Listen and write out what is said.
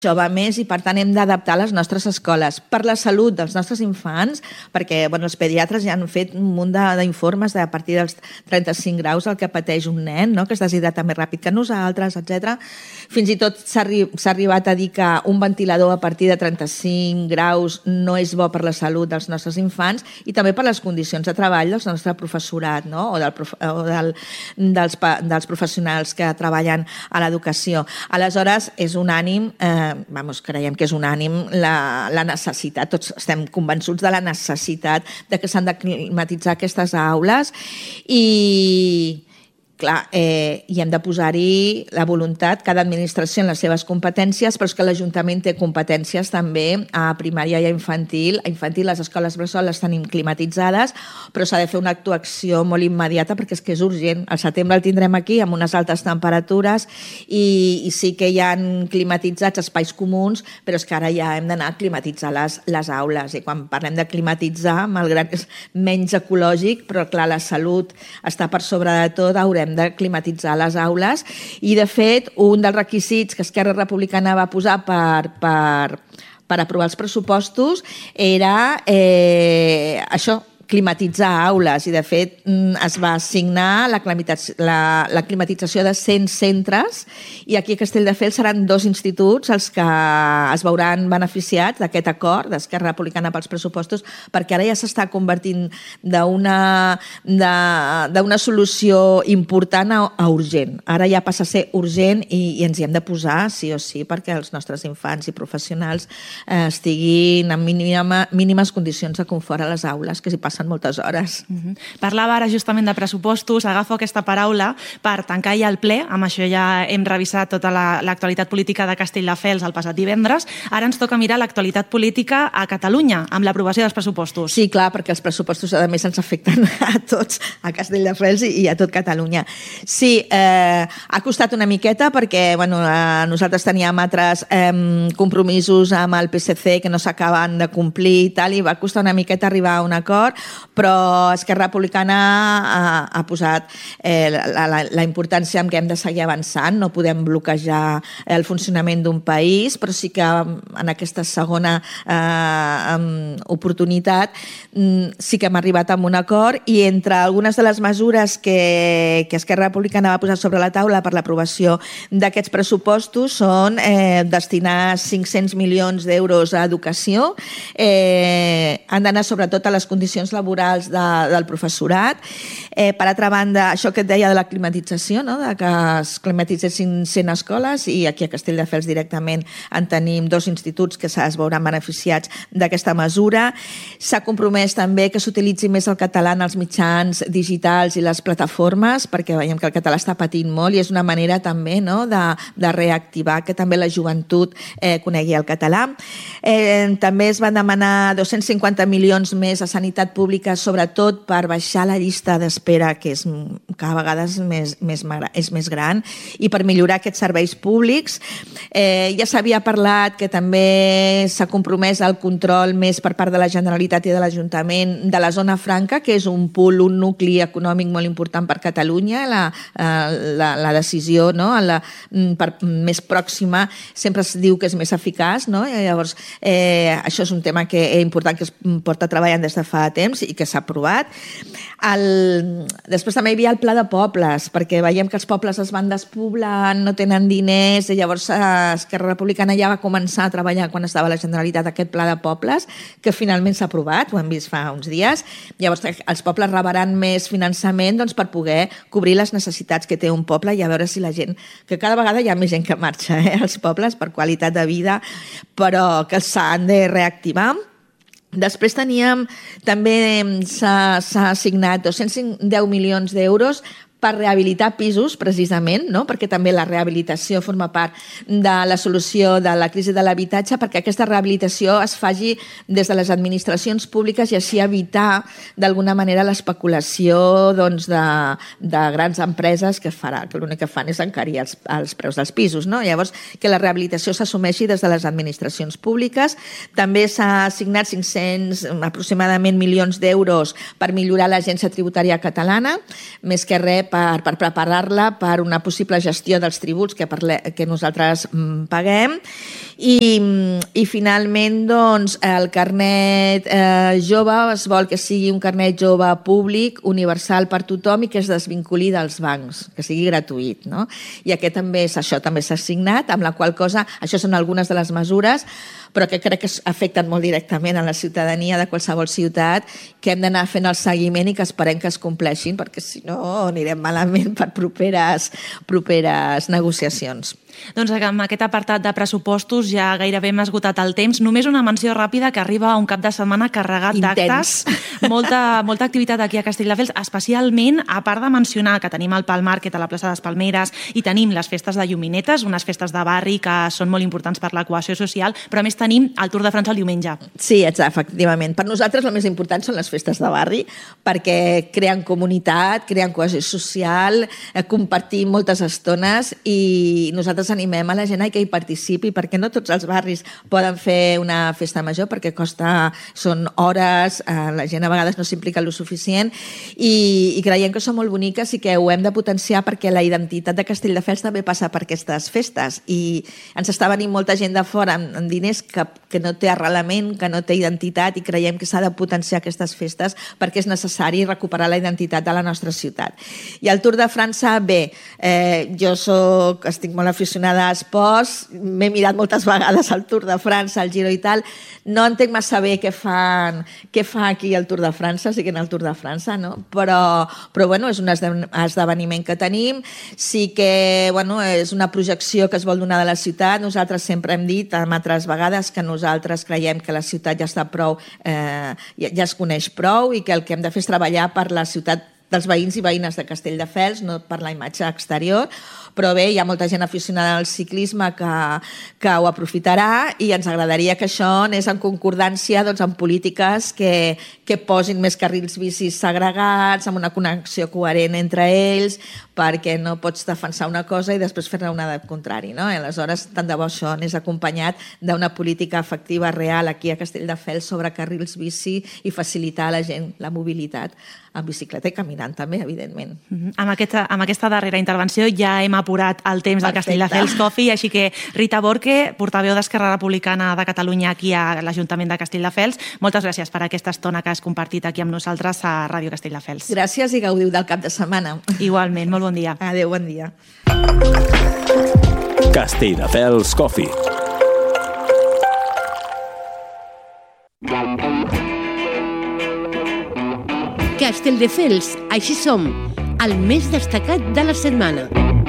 Això va més i, per tant, hem d'adaptar les nostres escoles per la salut dels nostres infants, perquè els pediatres ja han fet un munt d'informes a partir dels 35 graus el que pateix un nen, que es deshidrata més ràpid que nosaltres, etc. Fins i tot s'ha arribat a dir que un ventilador a partir de 35 graus no és bo per la salut dels nostres infants i també per les condicions de treball del nostre professorat, o dels professionals que treballen a l'educació. Aleshores, és unànim, creiem que és unànim la necessitat, tots estem convençuts de la necessitat de que s'han de climatitzar aquestes aules i clar, hi hem de posar-hi la voluntat, cada administració en les seves competències, però és que l'Ajuntament té competències també a primària i a infantil. A infantil les escoles bressol les tenim climatitzades, però s'ha de fer una actuació molt immediata perquè és que és urgent. Al setembre el tindrem aquí amb unes altes temperatures i sí que hi ha climatitzats espais comuns, però és que ara ja hem d'anar a climatitzar les aules. I quan parlem de climatitzar, malgrat és menys ecològic, però clar, la salut està per sobre de tot, haurem de climatitzar les aules i, de fet, un dels requisits que Esquerra Republicana va posar per aprovar els pressupostos era això, climatitzar aules i, de fet, es va assignar la climatització de 100 centres i aquí a Castelldefels seran 2 instituts els que es veuran beneficiats d'aquest acord d'Esquerra Republicana pels pressupostos, perquè ara ja s'està convertint d'una solució important a urgent. Ara ja passa a ser urgent i ens hi hem de posar sí o sí perquè els nostres infants i professionals estiguin en mínimes condicions de confort a les aules, que s'hi passen moltes hores. Parlava ara justament de pressupostos, agafo aquesta paraula per tancar ja el ple, amb això ja hem revisat tota l'actualitat política de Castelldefels el passat divendres, ara ens toca mirar l'actualitat política a Catalunya, amb l'aprovació dels pressupostos. Sí, clar, perquè els pressupostos a més ens afecten a tots, a Castelldefels i a tot Catalunya. Sí, ha costat una miqueta perquè nosaltres teníem altres compromisos amb el PSC que no s'acaben de complir i tal, i va costar una miqueta arribar a un acord, però Esquerra Republicana ha posat la importància en què hem de seguir avançant. No podem bloquejar el funcionament d'un país, però sí que en aquesta segona oportunitat sí que hem arribat a un acord i entre algunes de les mesures que Esquerra Republicana va posar sobre la taula per l'aprovació d'aquests pressupostos són destinar 500 milions d'euros a educació, han d'anar sobretot a les condicions laborals del professorat. Per altra banda, això que et deia de la climatització, de que es climatitzessin 100 escoles, i aquí a Castelldefels directament en tenim 2 instituts que es veuran beneficiats d'aquesta mesura. S'ha compromès també que s'utilitzi més el català en els mitjans digitals i les plataformes, perquè veiem que el català està patint molt i és una manera també de reactivar que també la joventut conegui el català. També es van demanar 250 milions més a sanitat pública, sobretot per baixar la llista d'espera, que cada vegada és més gran, i per millorar aquests serveis públics. Ja s'havia parlat que també s'ha compromès el control més per part de la Generalitat i de l'Ajuntament de la zona franca, que és un nucli econòmic molt important per Catalunya. La decisió més pròxima sempre es diu que és més eficaç, llavors això és un tema important que es porta treballant des de fa temps i que s'ha aprovat. Després també hi havia el pla de pobles, perquè veiem que els pobles es van despoblant, no tenen diners, i llavors Esquerra Republicana ja va començar a treballar quan estava a la Generalitat aquest pla de pobles, que finalment s'ha aprovat, ho hem vist fa uns dies. Llavors els pobles rebran més finançament per poder cobrir les necessitats que té un poble i a veure si la gent, que cada vegada hi ha més gent que marxa als pobles per qualitat de vida, però que s'han de reactivar. Després també s'ha assignat 210 milions d'euros per rehabilitar pisos, precisament, perquè també la rehabilitació forma part de la solució de la crisi de l'habitatge, perquè aquesta rehabilitació es faci des de les administracions públiques i així evitar, d'alguna manera, l'especulació de grans empreses que l'únic que fan és encarir els preus dels pisos. Llavors, que la rehabilitació s'assumeixi des de les administracions públiques. També s'ha assignat 500 aproximadament milions d'euros per millorar l'agència tributària catalana, més que res per preparar-la per una possible gestió dels tributs que nosaltres paguem i finalment doncs, el carnet jove es vol que sigui un carnet jove públic, universal per tothom i que es desvinculi dels bancs, que sigui gratuït. No? I això també s'ha signat, amb la qual cosa, això són algunes de les mesures, però que crec que afecten molt directament a la ciutadania de qualsevol ciutat, que hem d'anar fent el seguiment i que esperem que es compleixin, perquè si no anirem malament per properes negociacions. Doncs amb aquest apartat de pressupostos ja gairebé hem esgotat el temps. Només una menció ràpida que arriba un cap de setmana carregat d'actes. Molta activitat aquí a Castelldefels, especialment, a part de mencionar que tenim el Pal Market a la plaça de les Palmeres i tenim les festes de Lluminetes, unes festes de barri que són molt importants per la cohesió social, però a més tenim el Tour de França el diumenge. Sí, efectivament. Per nosaltres el més important són les festes de barri, perquè creen comunitat, creen cohesió social, compartim moltes estones i nosaltres animem a la gent que hi participi, perquè no tots els barris poden fer una festa major, perquè són hores, la gent a vegades no s'implica el suficient i creiem que són molt boniques i que ho hem de potenciar perquè la identitat de Castelldefels també passa per aquestes festes i ens està venint molta gent de fora amb diners que no té arrelament, que no té identitat i creiem que s'ha de potenciar aquestes festes perquè és necessari recuperar la identitat de la nostra ciutat. I el Tour de França, bé, jo estic molt aficionada a esports, m'he mirat moltes vegades el Tour de França, el Giro i tal, no entenc massa bé què fa aquí el Tour de França, sí que en el Tour de França, no? Però bueno, és un esdeveniment que tenim, sí que és una projecció que es vol donar de la ciutat. Nosaltres sempre hem dit, altres vegades, que nosaltres creiem que la ciutat ja està prou, ja es coneix prou i que el que hem de fer és treballar per la ciutat dels veïns i veïnes de Castelldefels, no per la imatge exterior, però bé, hi ha molta gent aficionada al ciclisme que ho aprofitarà i ens agradaria que això anés en concordància amb polítiques que posin més carrils bicis segregats, amb una connexió coherent entre ells, perquè no pots defensar una cosa i després fer-ne una de contrari. No? I aleshores, tant de bo això anés acompanyat d'una política efectiva real aquí a Castelldefels sobre carrils bici i facilitar a la gent la mobilitat en bicicleta i caminant també, evidentment. Amb aquesta darrera intervenció ja hem apurat el temps del Castelldefels Coffee, així que Rita Borque, portaveu d'Esquerra Republicana de Catalunya aquí a l'Ajuntament de Castelldefels, moltes gràcies per aquesta estona que has compartit aquí amb nosaltres a Ràdio Castelldefels. Gràcies i gaudiu del cap de setmana. Igualment, molt bon dia. Adéu, bon dia. Castelldefels Coffee. Castelldefels, així som, el més destacat de la setmana.